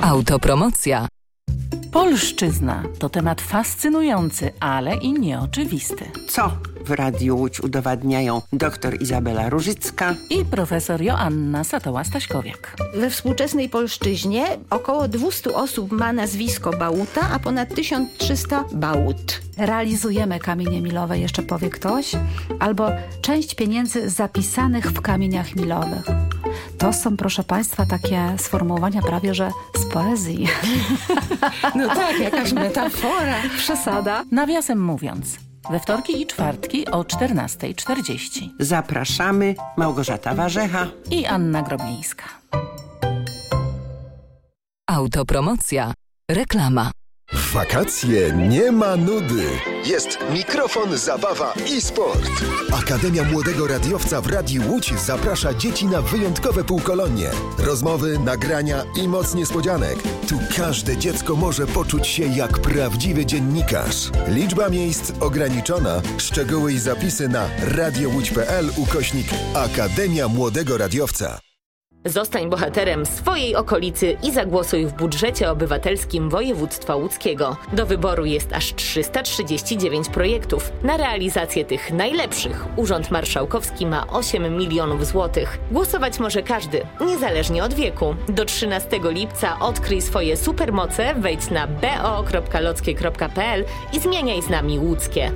Autopromocja. Polszczyzna to temat fascynujący, ale i nieoczywisty. Co w Radiu Łódź udowadniają dr Izabela Różycka i profesor Joanna Satoła-Staśkowiak. We współczesnej polszczyźnie około 200 osób ma nazwisko Bałuta, a ponad 1300 Bałut. Realizujemy kamienie milowe, jeszcze powie ktoś, albo część pieniędzy zapisanych w kamieniach milowych. To są, proszę Państwa, takie sformułowania prawie, że z poezji. No tak, jakaś metafora. Przesada. Nawiasem mówiąc, we wtorki i czwartki o 14:40. Zapraszamy Małgorzata Warzecha i Anna Groblińska. Autopromocja. Reklama. W wakacje nie ma nudy. Jest mikrofon, zabawa i sport. Akademia Młodego Radiowca w Radiu Łódź zaprasza dzieci na wyjątkowe półkolonie. Rozmowy, nagrania i moc niespodzianek. Tu każde dziecko może poczuć się jak prawdziwy dziennikarz. Liczba miejsc ograniczona. Szczegóły i zapisy na radiołódź.pl/Akademia Młodego Radiowca. Zostań bohaterem swojej okolicy i zagłosuj w budżecie obywatelskim województwa łódzkiego. Do wyboru jest aż 339 projektów. Na realizację tych najlepszych Urząd Marszałkowski ma 8 milionów złotych. Głosować może każdy, niezależnie od wieku. Do 13 lipca odkryj swoje supermoce, wejdź na bo.lockie.pl i zmieniaj z nami łódzkie.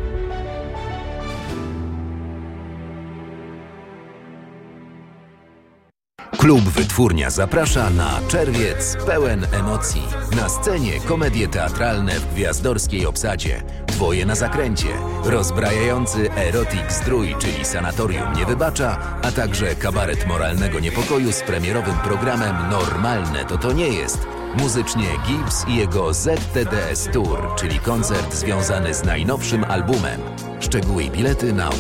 Klub Wytwórnia zaprasza na czerwiec pełen emocji. Na scenie komedie teatralne w gwiazdorskiej obsadzie, Dwoje na zakręcie, rozbrajający erotik zdrój, czyli Sanatorium nie wybacza, a także kabaret moralnego niepokoju z premierowym programem Normalne to nie jest. Muzycznie Gibbs i jego ZTDS Tour, czyli koncert związany z najnowszym albumem. Szczegóły i bilety na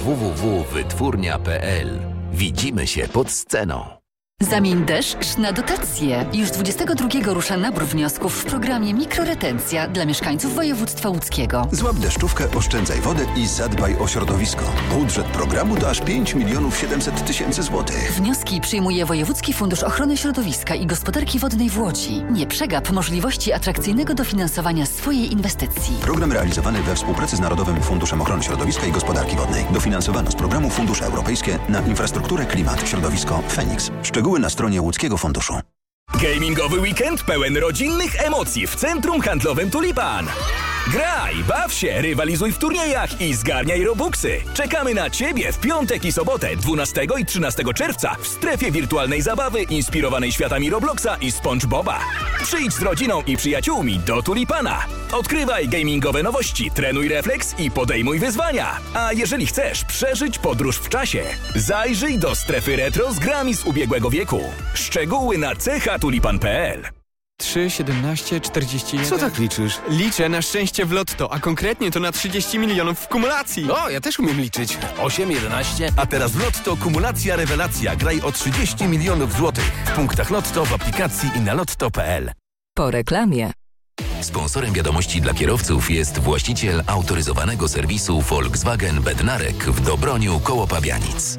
www.wytwórnia.pl. Widzimy się pod sceną. Zamień deszcz na dotacje. Już 22 rusza nabór wniosków w programie Mikroretencja dla mieszkańców województwa łódzkiego. Złap deszczówkę, oszczędzaj wodę i zadbaj o środowisko. Budżet programu to aż 5 700 000 złotych. Wnioski przyjmuje Wojewódzki Fundusz Ochrony Środowiska i Gospodarki Wodnej w Łodzi. Nie przegap możliwości atrakcyjnego dofinansowania swojej inwestycji. Program realizowany we współpracy z Narodowym Funduszem Ochrony Środowiska i Gospodarki Wodnej. Dofinansowano z programu Fundusze Europejskie na infrastrukturę, klimat, środowisko, Feniks. Szczegóły na stronie Łódzkiego Funduszu. Gamingowy weekend pełen rodzinnych emocji w Centrum Handlowym Tulipan. Graj, baw się, rywalizuj w turniejach i zgarniaj robuxy. Czekamy na Ciebie w piątek i sobotę 12 i 13 czerwca w strefie wirtualnej zabawy inspirowanej światami Robloxa i SpongeBoba. Przyjdź z rodziną i przyjaciółmi do Tulipana. Odkrywaj gamingowe nowości, trenuj refleks i podejmuj wyzwania. A jeżeli chcesz przeżyć podróż w czasie, zajrzyj do strefy retro z grami z ubiegłego wieku. Szczegóły na chatulipan.pl. 3, 17, 41... Co tak liczysz? Liczę na szczęście w lotto, a konkretnie to na 30 milionów w kumulacji. O, ja też umiem liczyć. 8, 11... A teraz w lotto kumulacja rewelacja. Graj o 30 milionów złotych. W punktach lotto, w aplikacji i na lotto.pl. Po reklamie. Sponsorem wiadomości dla kierowców jest właściciel autoryzowanego serwisu Volkswagen Bednarek w Dobroniu koło Pabianic.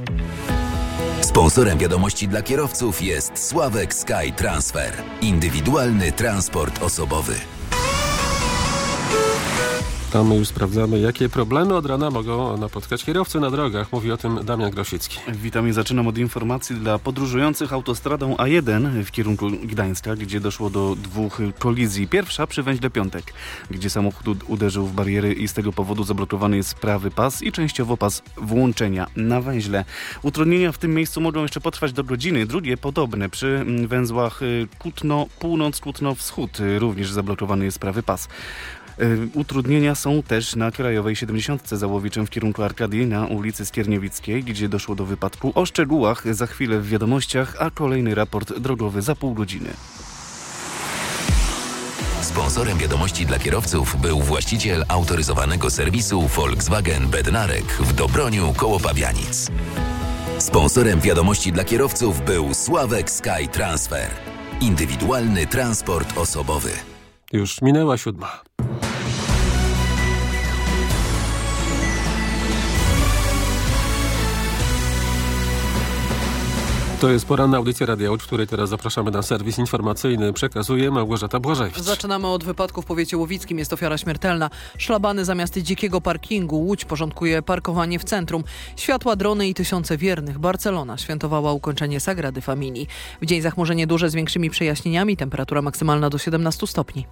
Sponsorem wiadomości dla kierowców jest Sławek Sky Transfer. Indywidualny transport osobowy. To my już sprawdzamy, jakie problemy od rana mogą napotkać kierowcy na drogach. Mówi o tym Damian Grosicki. Witam i zaczynam od informacji dla podróżujących autostradą A1 w kierunku Gdańska, gdzie doszło do 2 kolizji. Pierwsza przy węźle Piątek, gdzie samochód uderzył w bariery i z tego powodu zablokowany jest prawy pas i częściowo pas włączenia na węźle. Utrudnienia w tym miejscu mogą jeszcze potrwać do godziny. Drugie podobne przy węzłach Kutno Północ, Kutno Wschód. Również zablokowany jest prawy pas. Utrudnienia są też na Krajowej 70 za Łowiczem w kierunku Arkadii na ulicy Skierniewickiej, gdzie doszło do wypadku. O szczegółach za chwilę w wiadomościach, a kolejny raport drogowy za pół godziny. Sponsorem wiadomości dla kierowców był właściciel autoryzowanego serwisu Volkswagen Bednarek w Dobroniu koło Pabianic. Sponsorem wiadomości dla kierowców był Sławek Sky Transfer. Indywidualny transport osobowy. Już minęła 7. To jest poranna audycja Radia Łódź, w której teraz zapraszamy na serwis informacyjny. Przekazuje Małgorzata Błażewicz. Zaczynamy od wypadku w powiecie łowickim. Jest ofiara śmiertelna. Szlabany zamiast dzikiego parkingu. Łódź porządkuje parkowanie w centrum. Światła, drony i tysiące wiernych. Barcelona świętowała ukończenie Sagrady Familii. W dzień zachmurzenie duże z większymi przejaśnieniami. Temperatura maksymalna do 17 stopni.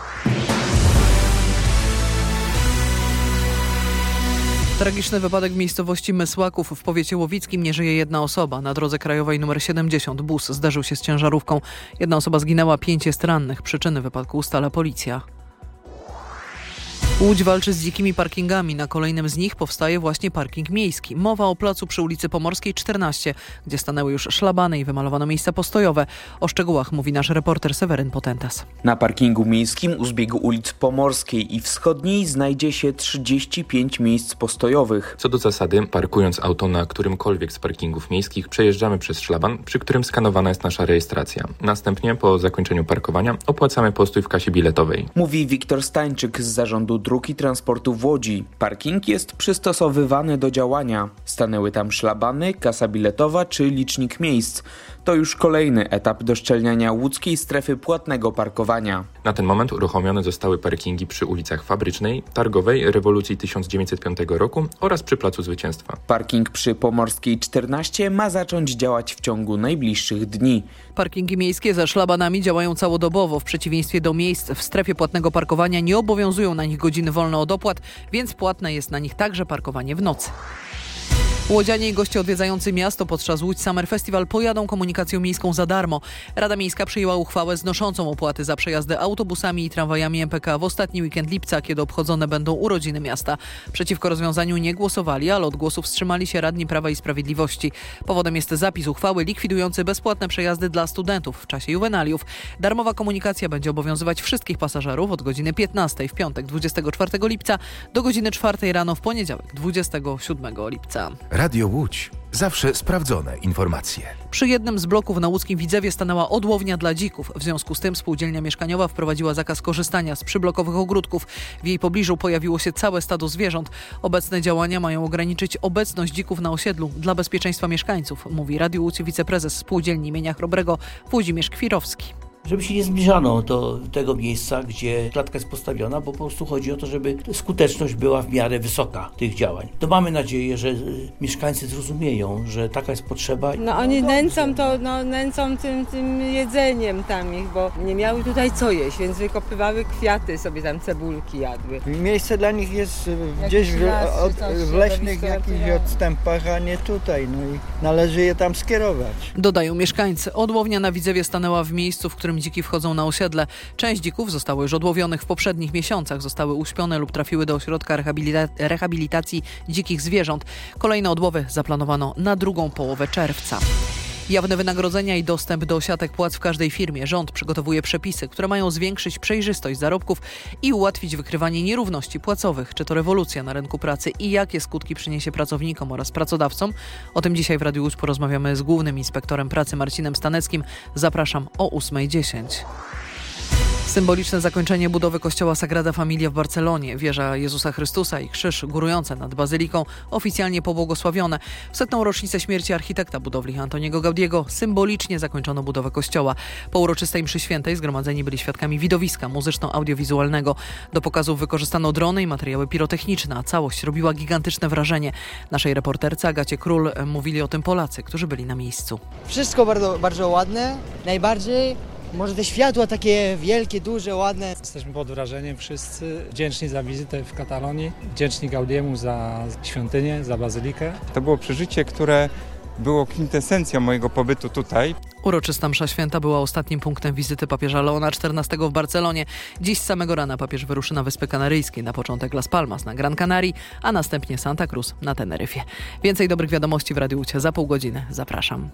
Tragiczny wypadek w miejscowości Mysłaków w powiecie łowickim. Nie żyje jedna osoba. Na drodze krajowej nr 70 bus zderzył się z ciężarówką. Jedna osoba zginęła, 5 jest rannych. Przyczyny wypadku ustala policja. Łódź walczy z dzikimi parkingami. Na kolejnym z nich powstaje właśnie parking miejski. Mowa o placu przy ulicy Pomorskiej 14, gdzie stanęły już szlabany i wymalowano miejsca postojowe. O szczegółach mówi nasz reporter Seweryn Potentas. Na parkingu miejskim u zbiegu ulic Pomorskiej i Wschodniej znajdzie się 35 miejsc postojowych. Co do zasady, parkując auto na którymkolwiek z parkingów miejskich, przejeżdżamy przez szlaban, przy którym skanowana jest nasza rejestracja. Następnie, po zakończeniu parkowania, opłacamy postój w kasie biletowej. Mówi Wiktor Stańczyk z Zarządu Dróg i Transportu w Łodzi. Parking jest przystosowywany do działania. Stanęły tam szlabany, kasa biletowa czy licznik miejsc. To już kolejny etap doszczelniania łódzkiej strefy płatnego parkowania. Na ten moment uruchomione zostały parkingi przy ulicach Fabrycznej, Targowej, Rewolucji 1905 roku oraz przy Placu Zwycięstwa. Parking przy Pomorskiej 14 ma zacząć działać w ciągu najbliższych dni. Parkingi miejskie ze szlabanami działają całodobowo. W przeciwieństwie do miejsc w strefie płatnego parkowania nie obowiązują na nich godziny wolne od opłat, więc płatne jest na nich także parkowanie w nocy. Łodzianie i goście odwiedzający miasto podczas Łódź Summer Festival pojadą komunikacją miejską za darmo. Rada Miejska przyjęła uchwałę znoszącą opłaty za przejazdy autobusami i tramwajami MPK w ostatni weekend lipca, kiedy obchodzone będą urodziny miasta. Przeciwko rozwiązaniu nie głosowali, ale od głosów wstrzymali się radni Prawa i Sprawiedliwości. Powodem jest zapis uchwały likwidujący bezpłatne przejazdy dla studentów w czasie juwenaliów. Darmowa komunikacja będzie obowiązywać wszystkich pasażerów od godziny 15 w piątek 24 lipca do godziny 4 rano w poniedziałek 27 lipca. Radio Łódź. Zawsze sprawdzone informacje. Przy jednym z bloków na łódzkim Widzewie stanęła odłownia dla dzików. W związku z tym spółdzielnia mieszkaniowa wprowadziła zakaz korzystania z przyblokowych ogródków. W jej pobliżu pojawiło się całe stado zwierząt. Obecne działania mają ograniczyć obecność dzików na osiedlu dla bezpieczeństwa mieszkańców, mówi Radiu Łódź wiceprezes spółdzielni imienia Chrobrego Włodzimierz Kwirowski. Żeby się nie zbliżano do tego miejsca, gdzie klatka jest postawiona, bo po prostu chodzi o to, żeby skuteczność była w miarę wysoka tych działań. To mamy nadzieję, że mieszkańcy zrozumieją, że taka jest potrzeba. No oni nęcą tym jedzeniem tam ich, bo nie miały tutaj co jeść, więc wykopywały kwiaty, sobie tam cebulki jadły. Miejsce dla nich jest gdzieś w leśnych jakichś odstępach, a nie tutaj. No i należy je tam skierować. Dodają mieszkańcy. Odłownia na Widzewie stanęła w miejscu, w którym dziki wchodzą na osiedle. Część dzików zostało już odłowionych w poprzednich miesiącach. Zostały uśpione lub trafiły do ośrodka rehabilitacji dzikich zwierząt. Kolejne odłowy zaplanowano na drugą połowę czerwca. Jawne wynagrodzenia i dostęp do siatek płac w każdej firmie. Rząd przygotowuje przepisy, które mają zwiększyć przejrzystość zarobków i ułatwić wykrywanie nierówności płacowych. Czy to rewolucja na rynku pracy i jakie skutki przyniesie pracownikom oraz pracodawcom? O tym dzisiaj w Radiu Łódź porozmawiamy z głównym inspektorem pracy Marcinem Staneckim. Zapraszam o 8:10. Symboliczne zakończenie budowy kościoła Sagrada Familia w Barcelonie. Wieża Jezusa Chrystusa i krzyż górujące nad bazyliką oficjalnie pobłogosławione. W 100. rocznicę śmierci architekta budowli Antoniego Gaudiego symbolicznie zakończono budowę kościoła. Po uroczystej mszy świętej zgromadzeni byli świadkami widowiska muzyczno-audiowizualnego. Do pokazów wykorzystano drony i materiały pirotechniczne, a całość robiła gigantyczne wrażenie. Naszej reporterce Agacie Król mówili o tym Polacy, którzy byli na miejscu. Wszystko bardzo, bardzo ładne. Najbardziej może te światła takie wielkie, duże, ładne. Jesteśmy pod wrażeniem wszyscy, wdzięczni za wizytę w Katalonii, wdzięczni Gaudiemu za świątynię, za bazylikę. To było przeżycie, które było kwintesencją mojego pobytu tutaj. Uroczysta msza święta była ostatnim punktem wizyty papieża Leona XIV w Barcelonie. Dziś z samego rana papież wyruszy na Wyspy Kanaryjskie, na początek Las Palmas na Gran Canaria, a następnie Santa Cruz na Teneryfie. Więcej dobrych wiadomości w Radiu Łódź za pół godziny. Zapraszam.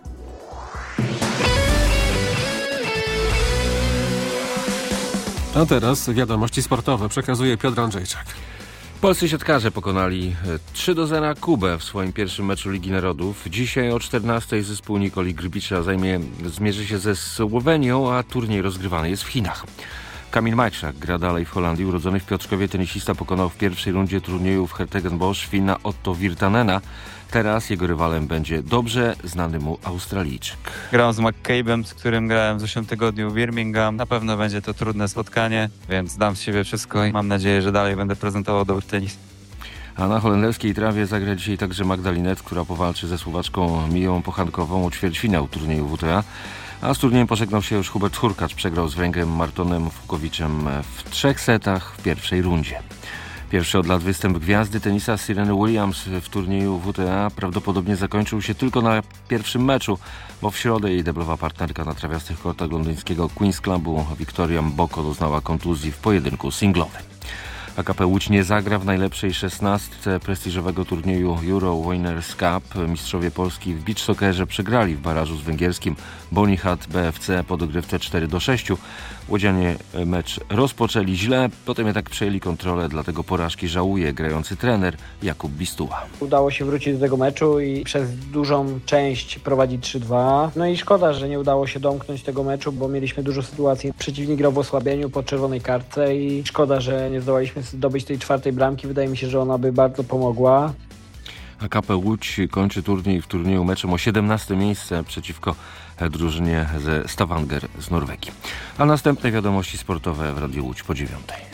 A teraz wiadomości sportowe przekazuje Piotr Andrzejczak. Polscy siatkarze pokonali 3-0 Kubę w swoim pierwszym meczu Ligi Narodów. Dzisiaj o 14:00 zespół Nikoli Grbicza zmierzy się ze Słowenią, a turniej rozgrywany jest w Chinach. Kamil Majczak gra dalej w Holandii. Urodzony w Piotrkowie tenisista pokonał w pierwszej rundzie turnieju w Hertogenbosch Fina Otto Virtanena. Teraz jego rywalem będzie dobrze znany mu Australijczyk. Gram z McCabe'em, z którym grałem w zeszłym tygodniu w Birmingham. Na pewno będzie to trudne spotkanie, więc dam z siebie wszystko i mam nadzieję, że dalej będę prezentował dobry tenis. A na holenderskiej trawie zagra dzisiaj także Magda Linette, która powalczy ze Słowaczką Miją Pochankową o ćwierćfinał turnieju WTA. A z turniejem pożegnał się już Hubert Hurkacz. Przegrał z Węgrem Martonem Fukowiczem w 3 setach w pierwszej rundzie. Pierwszy od lat występ gwiazdy tenisa Sereny Williams w turnieju WTA prawdopodobnie zakończył się tylko na pierwszym meczu, bo w środę jej deblowa partnerka na trawiastych kortach londyńskiego Queen's Clubu Victoria Mboko doznała kontuzji w pojedynku singlowym. AKP Łódź nie zagra w najlepszej 16 prestiżowego turnieju Euro Winners Cup. Mistrzowie Polski w beach soccerze przegrali w barażu z węgierskim Bonihat BFC po dogrywce 4-6. Łodzianie mecz rozpoczęli źle, potem jednak przejęli kontrolę, dlatego porażki żałuje grający trener Jakub Bistuła. Udało się wrócić do tego meczu i przez dużą część prowadzić 3-2. No i szkoda, że nie udało się domknąć tego meczu, bo mieliśmy dużo sytuacji. Przeciwnik grał w osłabieniu po czerwonej kartce i szkoda, że nie zdołaliśmy zdobyć tej 4. bramki. Wydaje mi się, że ona by bardzo pomogła. AKP Łódź kończy turniej w turnieju meczem o 17 miejsce przeciwko drużynie ze Stavanger z Norwegii. A następne wiadomości sportowe w Radiu Łódź po 9:00.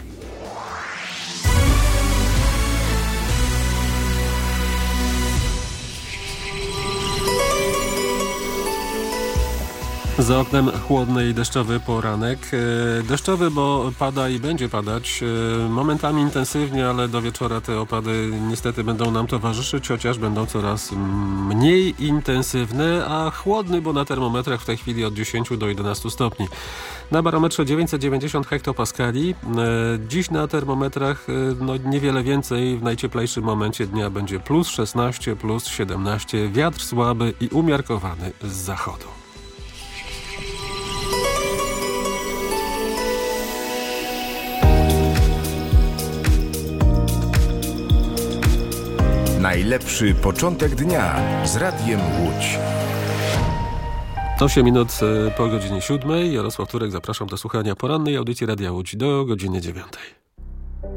Za oknem chłodny i deszczowy poranek. Deszczowy, bo pada i będzie padać. Momentami intensywnie, ale do wieczora te opady niestety będą nam towarzyszyć, chociaż będą coraz mniej intensywne, a chłodny, bo na termometrach w tej chwili od 10 do 11 stopni. Na barometrze 990 hektopaskali. Dziś na termometrach niewiele więcej. W najcieplejszym momencie dnia będzie plus 16, plus 17. Wiatr słaby i umiarkowany z zachodu. Najlepszy początek dnia z Radiem Łódź. 8 minut po godzinie 7:00. Jarosław Turek, zapraszam do słuchania porannej audycji Radia Łódź do godziny 9:00.